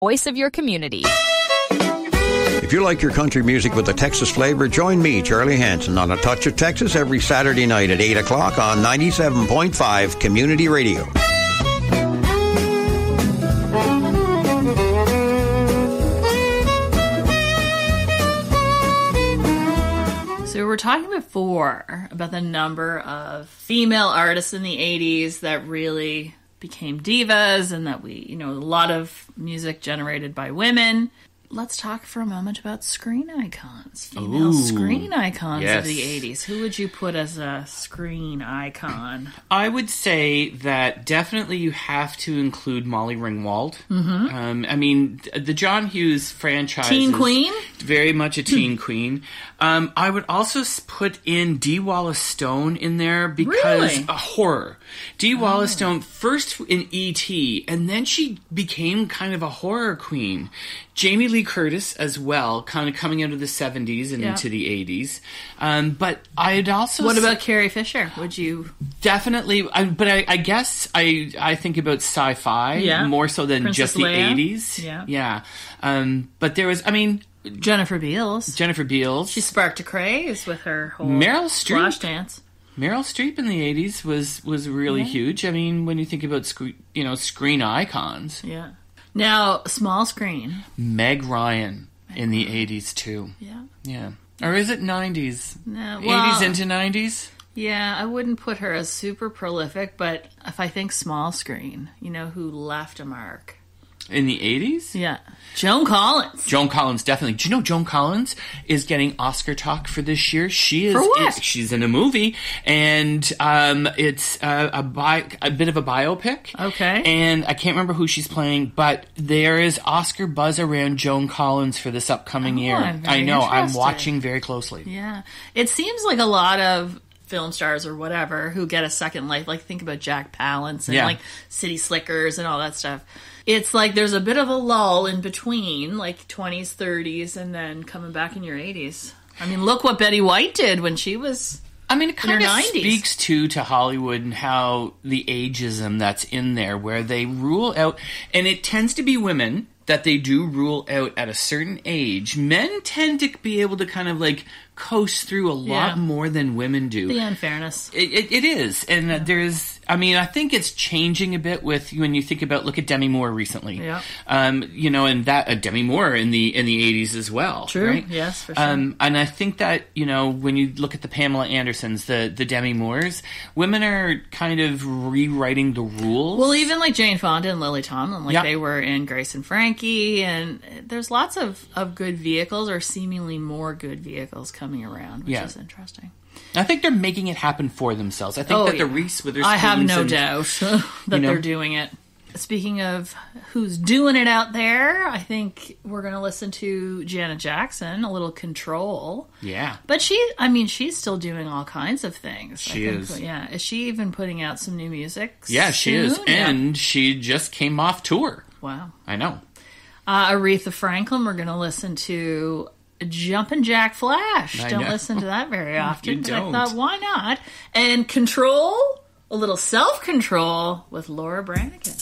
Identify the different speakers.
Speaker 1: voice of your community.
Speaker 2: If you like your country music with a Texas flavor, join me, Charlie Hanson, on A Touch of Texas every Saturday night at 8 o'clock on 97.5 Community Radio.
Speaker 3: So we were talking before about the number of female artists in the 80s that really became divas and that a lot of music generated by women. Let's talk for a moment about screen icons. Female screen icons of the 80s. Who would you put as a screen icon?
Speaker 4: I would say that definitely you have to include Molly Ringwald. Mm-hmm. The John Hughes franchise
Speaker 3: Teen Queen?
Speaker 4: Very much a teen queen. I would also put in Dee Wallace Stone in there because a horror. Dee Wallace Stone, first in E.T., and then she became kind of a horror queen. Jamie Lee Curtis as well, kind of coming out of the 70s and into the 80s. But I'd also...
Speaker 3: What about Carrie Fisher? Would you...
Speaker 4: Definitely. I guess I think about sci-fi more so than
Speaker 3: Princess
Speaker 4: just the
Speaker 3: Leia.
Speaker 4: 80s. Yeah. But there was...
Speaker 3: Jennifer Beals. She sparked a craze with her whole
Speaker 4: Meryl Streep.
Speaker 3: Flash dance.
Speaker 4: Meryl Streep in the 80s was really huge. When you think about screen icons.
Speaker 3: Yeah. Now, small screen.
Speaker 4: Meg Ryan in the 80s too.
Speaker 3: Yeah.
Speaker 4: Yeah. Or is it 90s?
Speaker 3: No,
Speaker 4: 80s into 90s?
Speaker 3: Yeah, I wouldn't put her as super prolific, but if I think small screen, who left a mark?
Speaker 4: In the 80s?
Speaker 3: Yeah. Joan Collins.
Speaker 4: Joan Collins, definitely. Do you know Joan Collins is getting Oscar talk for this year? She is.
Speaker 3: For what?
Speaker 4: She's in a movie, and it's a bit of a biopic.
Speaker 3: Okay.
Speaker 4: And I can't remember who she's playing, but there is Oscar buzz around Joan Collins for this upcoming year. I know. I'm watching very closely.
Speaker 3: Yeah. It seems like a lot of film stars or whatever who get a second life, like think about Jack Palance and like City Slickers and all that stuff. It's like there's a bit of a lull in between, like 20s, 30s, and then coming back in your 80s. Look what Betty White did when she was
Speaker 4: it kind of speaks to Hollywood and how the ageism that's in there, where they rule out, and it tends to be women that they do rule out at a certain age. Men tend to be able to kind of coast through a lot more than women do.
Speaker 3: The unfairness.
Speaker 4: It is. And there's... I think it's changing a bit with when you think about, look at Demi Moore recently.
Speaker 3: Yeah.
Speaker 4: And that Demi Moore in the 80s as well.
Speaker 3: True.
Speaker 4: Right?
Speaker 3: Yes, for sure.
Speaker 4: And I think that, when you look at the Pamela Andersons, the Demi Moores, women are kind of rewriting the rules.
Speaker 3: Well, even like Jane Fonda and Lily Tomlin, they were in Grace and Frankie, and there's lots of good vehicles, or seemingly more good vehicles coming around, which is interesting.
Speaker 4: I think they're making it happen for themselves. I think that the Reese Witherspoons...
Speaker 3: I have no doubt that they're doing it. Speaking of who's doing it out there, I think we're going to listen to Janet Jackson, a little Control.
Speaker 4: Yeah.
Speaker 3: But she's still doing all kinds of things.
Speaker 4: She is.
Speaker 3: Yeah. Is she even putting out some new music
Speaker 4: Yeah, she is. And she just came off tour.
Speaker 3: Wow.
Speaker 4: I know.
Speaker 3: Aretha Franklin, we're going to listen to Jumpin' Jack Flash. Don't listen to that very often.
Speaker 4: You don't.
Speaker 3: I thought, why not? And Control, a little self-control with Laura Branigan.